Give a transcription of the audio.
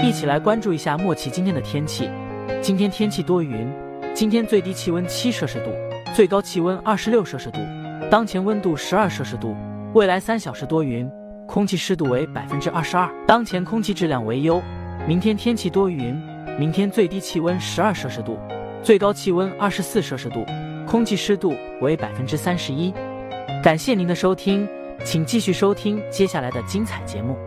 一起来关注一下莫奇今天的天气。今天天气多云，今天最低气温7摄氏度，最高气温26摄氏度，当前温度12摄氏度。未来3小时多云，空气湿度为22%，当前空气质量为优。明天天气多云，明天最低气温12摄氏度，最高气温24摄氏度，空气湿度为31%。感谢您的收听，请继续收听接下来的精彩节目。